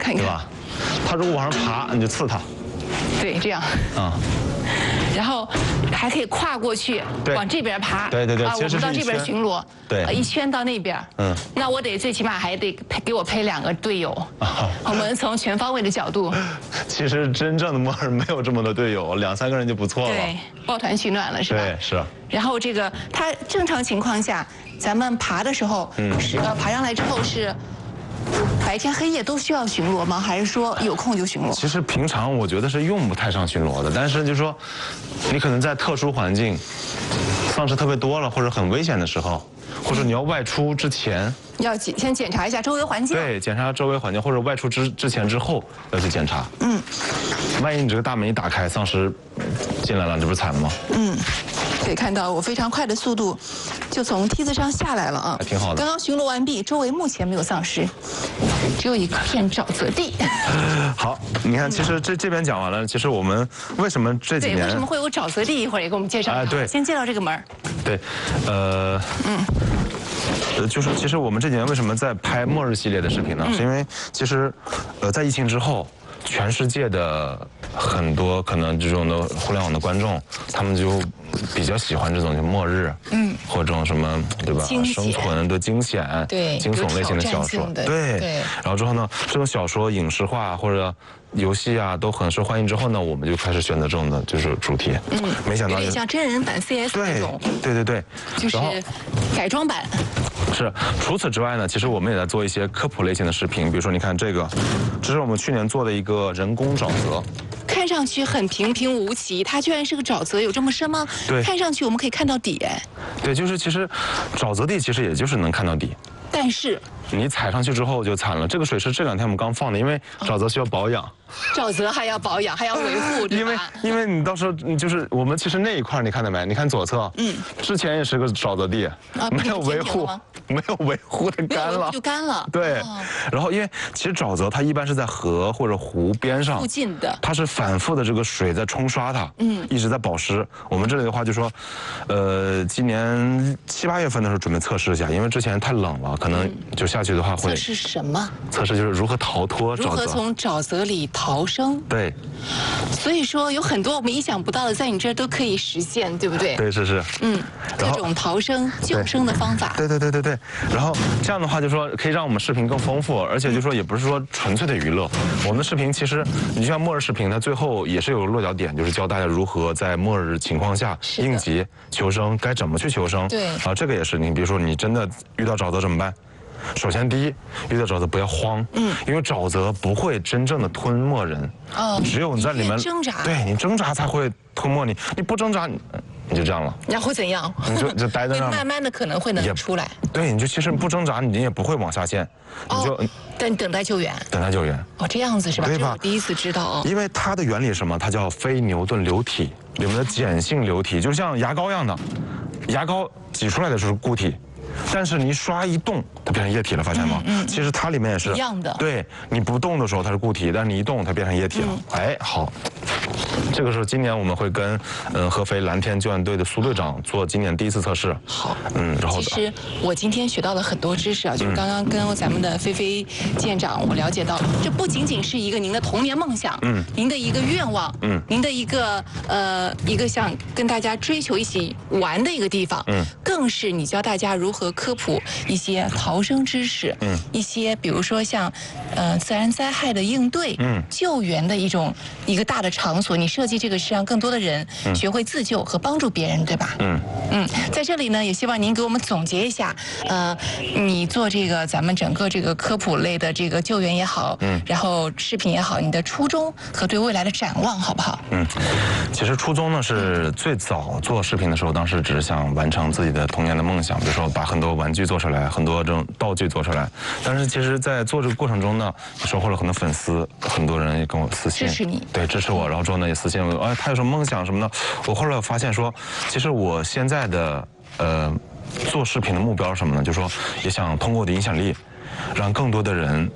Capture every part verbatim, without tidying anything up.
看看， 对吧？它如果往上爬，你就刺它。 对，这样。 啊、嗯。 然后还可以跨过去，往这边爬。 对对对， 啊，我们到这边巡逻， 对， 一圈到那边。嗯，那我得最起码还得给我配两个队友。啊，我们从全方位的角度。 其实真正的末日没有这么多队友，两三个人就不错了。 对，抱团取暖了是吧？ 对，是。 然后这个它正常情况下，咱们爬的时候，嗯，是呃爬上来之后是。白天黑夜都需要巡逻吗？还是说有空就巡逻？ 其实平常我觉得是用不太上巡逻的，但是就是说，你可能在特殊环境，丧尸特别多了或者很危险的时候，或者你要外出之前， 要先检查一下周围环境。 对，检查周围环境，或者外出之之前之后要去检查。嗯，万一你这个大门一打开，丧尸进来了，这不是惨了吗？嗯。 可以看到我非常快的速度，就从梯子上下来了啊， 挺好的。 刚刚巡逻完毕，周围目前没有丧尸，只有一片沼泽地。 好，你看，其实这这边讲完了，其实我们为什么这几年对为什么会有沼泽地？一会儿也给我们介绍。 哎，对， 先介绍这个门。 对，呃，嗯。呃，就是其实我们这几年为什么在拍末日系列的视频呢？嗯、是因为其实，呃，在疫情之后。全世界的很多可能这种的互联网的观众，他们就比较喜欢这种就末日，嗯，或者这种什么对吧？生存的惊险、 对惊悚类型的小说，对。对。然后之后呢，这种小说影视化或者游戏啊都很受欢迎。之后呢，我们就开始选择这种的就是主题。嗯。没想到有点像真人版 C S 那种。 对对对。 就是改装版。 是，除此之外呢，其实我们也在做一些科普类型的视频，比如说你看这个，这是我们去年做的一个人工沼泽， 看上去很平平无奇，它居然是个沼泽，有这么深吗？ 对， 看上去我们可以看到底，哎， 对，就是其实沼泽地其实也就是能看到底， 但是你踩上去之后就惨了。这个水是这两天我们刚放的，因为沼泽需要保养。 沼泽还要保养，还要维护， 因为因为你到时候你就是我们其实那一块你看到没？你看左侧，嗯，之前也是个沼泽地，啊，没有维护，没有维护的干了， 就干了。 对，然后因为其实沼泽它一般是在河或者湖边上附近的， 它是反复的这个水在冲刷它，嗯，一直在保湿。我们这里的话就说，呃，今年七八月份的时候准备测试一下，因为之前太冷了，可能就下去的话会。 测试什么？ 测试就是如何逃脱沼泽， 如何从沼泽里逃生。 对， 所以说有很多我们意想不到的，在你这儿都可以实现，对不对？ 对，是是。嗯， 各种逃生、救生的方法。 对对对对对。然后这样的话，就说可以让我们视频更丰富，而且就说也不是说纯粹的娱乐。我们的视频其实，你就像末日视频，它最后也是有落脚点，就是教大家如何在末日情况下应急求生，该怎么去求生。 对。 啊，这个也是。你比如说，你真的遇到沼泽怎么办？首先，第一，遇到沼泽不要慌，嗯，因为沼泽不会真正的吞没人，哦，只有你在里面挣扎， 对你挣扎才会吞没你，你不挣扎，你你就这样了。 然后怎样？ 你就就待在那儿， 慢慢的可能会能出来。 对，你就其实不挣扎，你也不会往下陷，你就等等待救援。 等待救援。 哦，这样子是吧？ 对吧？ 我第一次知道哦。 因为它的原理是什么？它叫非牛顿流体，里面的碱性流体，就像牙膏一样的，牙膏挤出来的是固体。但是你一刷一动，它变成液体了，发现吗？嗯。其实它里面也是一样的。 对，你不动的时候它是固体，但是你一动它变成液体了。哎，好。这个时候今年我们会跟嗯合肥蓝天救援队的苏队长做今年第一次测试。 好。嗯，然后。其实我今天学到了很多知识啊，就是刚刚跟咱们的菲菲舰长我了解到，这不仅仅是一个您的童年梦想，嗯，您的一个愿望，嗯，您的一个呃一个想跟大家追求一起玩的一个地方，嗯，更是你教大家如何科普一些逃生知识，嗯，一些比如说像，呃，自然灾害的应对，嗯，救援的一种一个大的场所，你设计这个是让更多的人学会自救和帮助别人，对吧？嗯嗯，在这里呢，也希望您给我们总结一下，呃，你做这个咱们整个这个科普类的这个救援也好，嗯，然后视频也好，你的初衷和对未来的展望，好不好？ 嗯，其实初衷呢是最早做视频的时候，当时只是想完成自己的童年的梦想，比如说把很多玩具做出来，很多这种道具做出来。但是其实，在做这个过程中呢，收获了很多粉丝，很多人也跟我私信， 支持你， 对，支持我。然后之后呢，也私信我，哎，他有什么梦想什么的。我后来发现说，其实我现在的呃做视频的目标是什么呢？就是说，也想通过我的影响力，让更多的人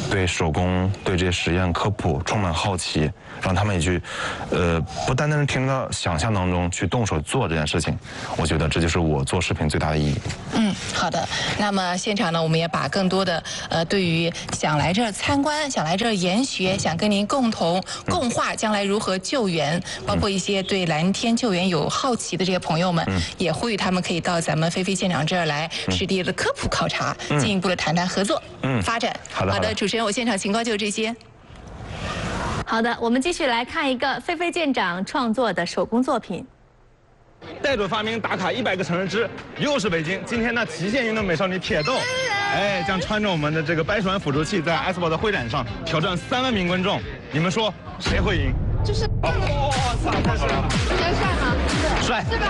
对手工、对这些实验科普充满好奇，让他们也去，呃，不单单是停留到想象当中去动手做这件事情。我觉得这就是我做视频最大的意义。 嗯，好的。那么现场呢，我们也把更多的呃，对于想来这儿参观、想来这儿研学、想跟您共同共话将来如何救援，包括一些对蓝天救援有好奇的这些朋友们，也呼吁他们可以到咱们菲菲舰长这儿来实地的科普考察，进一步的谈谈合作、嗯、发展。 好的， 好的，主持人，我现场情况就这些。 好的，我们继续来看一个菲菲舰长创作的手工作品。 带准发明打卡一百个城市之，又是北京。今天呢，极限运动美少女铁豆，哎，将穿着我们的这个掰船辅助器，在 S 博的会展上挑战三万名观众。你们说谁会赢？ 就是，哇塞，太帅了！ 你觉得帅吗？ 帅， 对吧？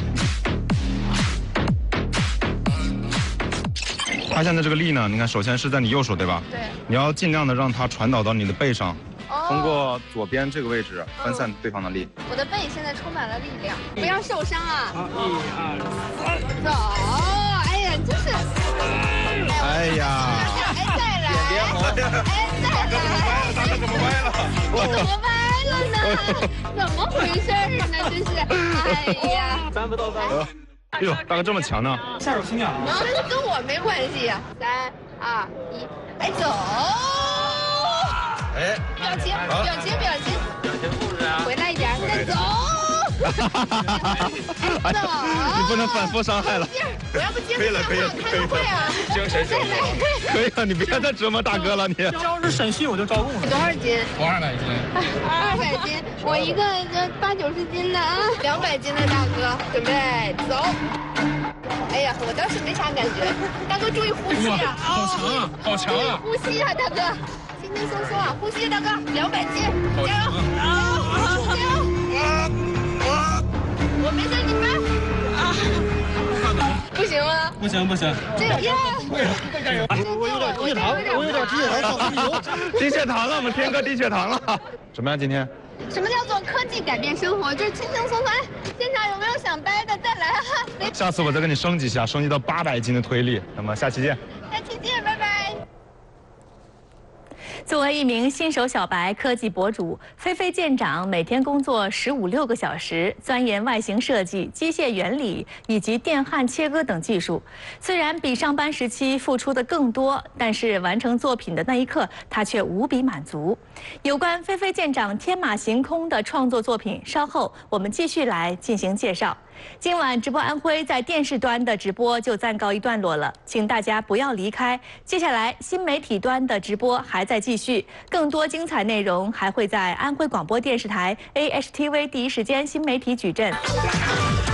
它现在这个力呢，你看，首先是在你右手，对吧？ 对。 你要尽量的让它传导到你的背上。通过左边这个位置分散对方的力。 我的背现在充满了力量，不要受伤啊！一二三，走！哎呀，真是！ 哎呀！ 哎，再来！哎，再来！ 大哥怎么歪了？ 我怎么歪了呢？怎么回事呢？这是！哎呀！ 三不到三。哎呦，大哥这么强呢？ 下手轻点。这跟我没关系。三二一，哎，走！ 哎， 表情，表情，表情，表情控制啊！回来一点，再走。走。 你不能反复伤害了。 我要不接着可以了，可以了，可以了。精神手可以了，你别再折磨大哥了，你。 要是审讯我就招供了。 多少斤？ 我二百斤。 二百斤，我一个这八九十斤的啊，两百斤的大哥，准备走。哎呀，我倒是没啥感觉，大哥注意呼吸啊！ 好强啊，好强啊！ 呼吸啊，大哥。轻轻松松啊，呼吸，大哥，两百斤，加油！加油！我没事，你们不行吗？ 不行不行， 这个呀， 加油！我有点低血糖，我有点低血糖， 低血糖了，我们天哥低血糖了。怎么样？今天？ 什么叫做科技改变生活？就是轻轻松松。哎，现场有没有想掰的？再来哈！ 下次我再跟你升级一下，升级到八百斤的推力。那么下期见。 下期见，拜拜。 作为一名新手小白科技博主，菲菲舰长每天工作十五六个小时，钻研外形设计、机械原理以及电焊切割等技术。虽然比上班时期付出的更多，但是完成作品的那一刻，他却无比满足。有关菲菲舰长天马行空的创作作品，稍后我们继续来进行介绍。今晚直播安徽在电视端的直播就暂告一段落了，请大家不要离开。接下来新媒体端的直播还在继续，更多精彩内容还会在安徽广播电视台 A H T V 第一时间新媒体矩阵。